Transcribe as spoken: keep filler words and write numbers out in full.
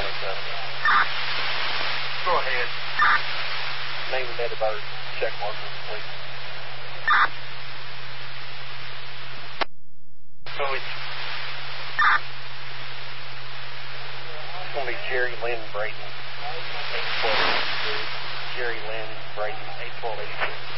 uh, Go ahead. name and date of birth, check marker, please. So it's It's going to be Jerry Lynn Brayton, eight twelve eighty-two. Jerry Lynn Brayton, eight twelve eighty-two.